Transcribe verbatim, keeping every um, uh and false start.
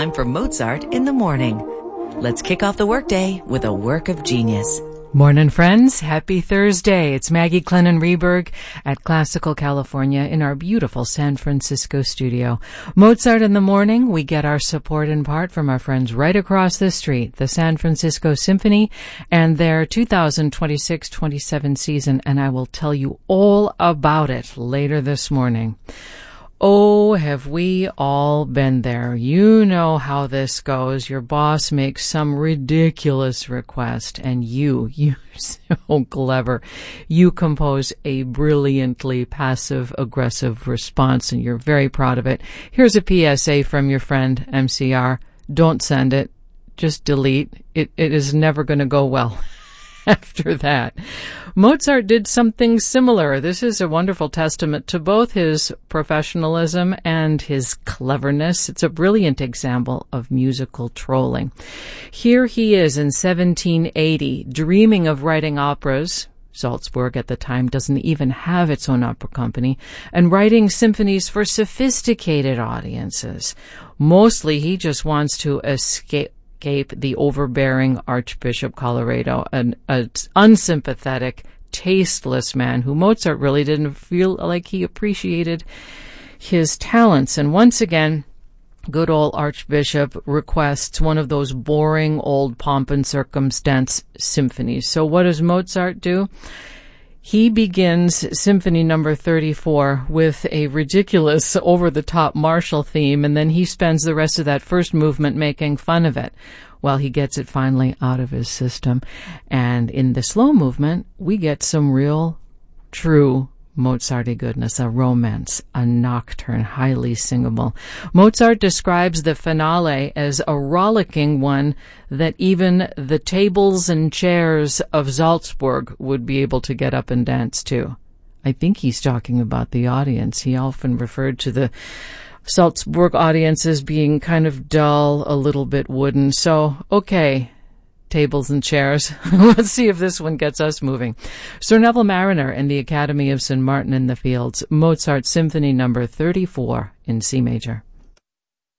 time for Mozart in the Morning. Let's kick off the workday with a work of genius. Morning, friends. Happy Thursday. It's Maggie Clennon Reberg at Classical California in our beautiful San Francisco studio. Mozart in the Morning, we get our support in part from our friends right across the street, the San Francisco Symphony and their two thousand twenty-six twenty-seven season, and I will tell you all about it later this morning. Oh, have we all been there? You know how this goes. Your boss makes some ridiculous request, and you, you're so clever. You compose a brilliantly passive-aggressive response, and you're very proud of it. Here's a P S A from your friend, M C R. Don't send it. Just delete. It, it is never going to go well. After that, Mozart did something similar. This is a wonderful testament to both his professionalism and his cleverness. It's a brilliant example of musical trolling. Here he is in seventeen eighty, dreaming of writing operas. Salzburg at the time doesn't even have its own opera company, and writing symphonies for sophisticated audiences. Mostly he just wants to escape the overbearing Archbishop Colloredo, an, an unsympathetic, tasteless man who Mozart really didn't feel like he appreciated his talents. And once again, good old Archbishop requests one of those boring old pomp and circumstance symphonies. So what does Mozart do? He begins Symphony number thirty-four with a ridiculous, over-the-top martial theme, and then he spends the rest of that first movement making fun of it while he gets it finally out of his system. And in the slow movement, we get some real, true Mozarty goodness, a romance, a nocturne, highly singable. Mozart describes the finale as a rollicking one that even the tables and chairs of Salzburg would be able to get up and dance to. I think he's talking about the audience. He often referred to the Salzburg audience as being kind of dull, a little bit wooden. So, okay, tables and chairs. Let's see if this one gets us moving. Sir Neville Marriner and the Academy of Saint Martin in the Fields, Mozart Symphony number thirty-four in C major.